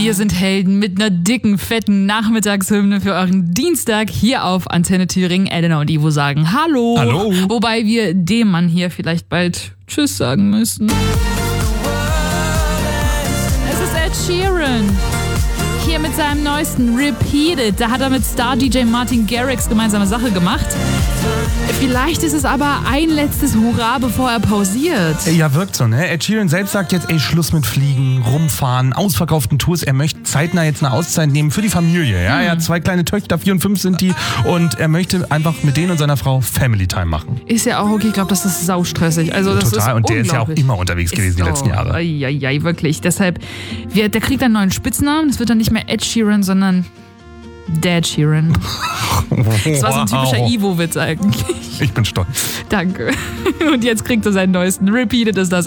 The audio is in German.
Wir sind Helden mit einer dicken, fetten Nachmittagshymne für euren Dienstag hier auf Antenne Thüringen. Elena und Ivo sagen Hallo. Hallo. Wobei wir dem Mann hier vielleicht bald Tschüss sagen müssen. Es ist Ed Sheeran. Hier mit seinem neuesten Repeat It. Da hat er mit Star-DJ Martin Garrix gemeinsame Sache gemacht. Vielleicht ist es aber ein letztes Hurra, bevor er pausiert. Ja, wirkt so, ne? Ed Sheeran selbst sagt jetzt, Schluss mit Fliegen, Rumfahren, ausverkauften Tours. Er möchte zeitnah jetzt eine Auszeit nehmen für die Familie, ja? Er hat 2 kleine Töchter, 4 und 5 sind die. Und er möchte einfach mit denen und seiner Frau Family Time machen. Ist ja auch okay, ich glaube, das ist saustressig. Also, das Total, ist und der ist ja auch immer unterwegs gewesen die letzten Jahre. Ja, wirklich. Deshalb, der kriegt einen neuen Spitznamen. Das wird dann nicht mehr Ed Sheeran, sondern Dad Sheeran. Das war so ein typischer Ivo-Witz eigentlich. Ich bin stolz. Danke. Und jetzt kriegt er seinen neuesten Repeat It, ist das